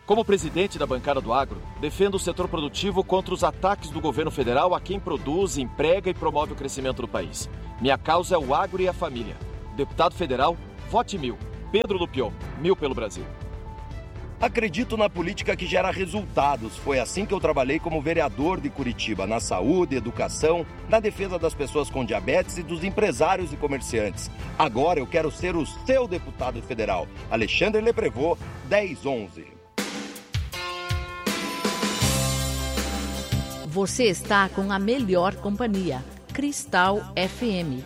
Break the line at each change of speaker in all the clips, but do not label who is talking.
Como presidente da bancada do agro, defendo o setor produtivo contra os ataques do governo federal a quem produz, emprega e promove o crescimento do país. Minha causa é o agro e a família. Deputado federal, vote 1000. Pedro Lupion, 1000 pelo Brasil.
Acredito na política que gera resultados. Foi assim que eu trabalhei como vereador de Curitiba, na saúde, educação, na defesa das pessoas com diabetes e dos empresários e comerciantes. Agora eu quero ser o seu deputado federal. Alexandre Leprevot, 1011.
Você está com a melhor companhia, Cristal FM.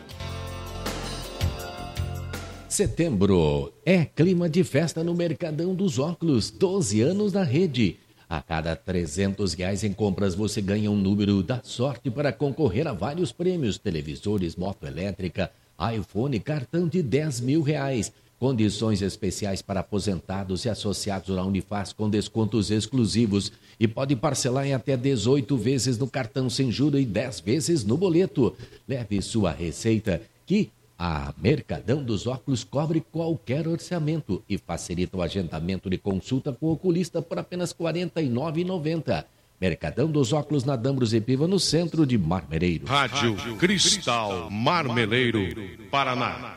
Setembro é clima de festa no Mercadão dos Óculos, 12 anos na rede. A cada R$300 em compras você ganha um número da sorte para concorrer a vários prêmios, televisores, moto elétrica, iPhone, cartão de R$10.000. Condições especiais para aposentados e associados à Unifaz com descontos exclusivos e pode parcelar em até 18 vezes no cartão sem juros e 10 vezes no boleto. Leve sua receita que a Mercadão dos Óculos cobre qualquer orçamento e facilita o agendamento de consulta com o oculista por apenas R$ 49,90. Mercadão dos Óculos na Dambros e Piva, no centro de Marmeleiro.
Rádio Cristal Marmeleiro, Paraná.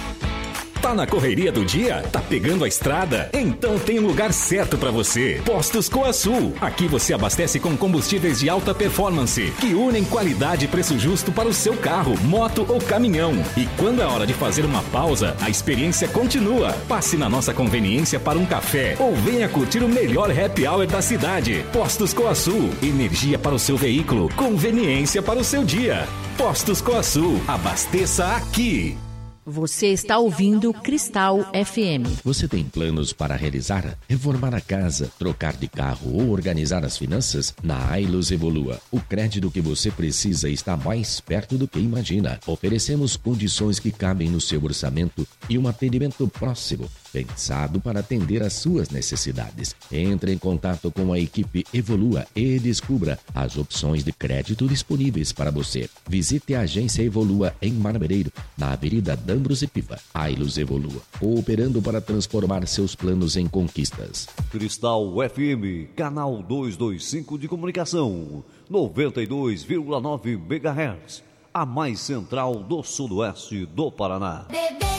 Tá na correria do dia? Tá pegando a estrada? Então tem um lugar certo para você. Postos Coasul. Aqui você abastece com combustíveis de alta performance, que unem qualidade e preço justo para o seu carro, moto ou caminhão. E quando é hora de fazer uma pausa, a experiência continua. Passe na nossa conveniência para um café ou venha curtir o melhor happy hour da cidade. Postos Coasul. Energia para o seu veículo, conveniência para o seu dia. Postos Coasul. Abasteça aqui.
Você está ouvindo Cristal FM.
Você tem planos para realizar, reformar a casa, trocar de carro ou organizar as finanças? Na Ailos Evolua, o crédito que você precisa está mais perto do que imagina. Oferecemos condições que cabem no seu orçamento e um atendimento próximo, pensado para atender às suas necessidades. Entre em contato com a equipe Evolua e descubra as opções de crédito disponíveis para você. Visite a agência Evolua em Marmeleiro, na Avenida Dambros e Piva. Ailos Evolua, cooperando para transformar seus planos em conquistas.
Cristal FM, canal 225 de comunicação, 92,9 MHz, a mais central do sudoeste do Paraná.